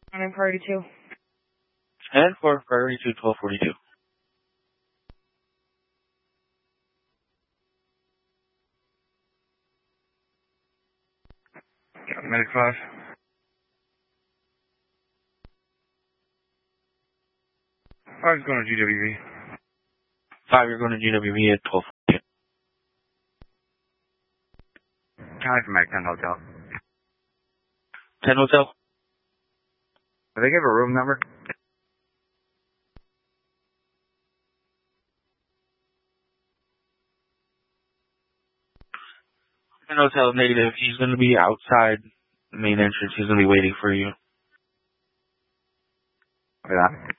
I'm priority 2. And for priority 2, 1242. Medic 5. 5 is going to GWV. 5, you're going to GWV at 1242. County from Medic 10 Hotel. 10 Hotel? Do they give a room number? 10 Hotel, negative. He's going to be outside the main entrance. He's going to be waiting for you. Copy that.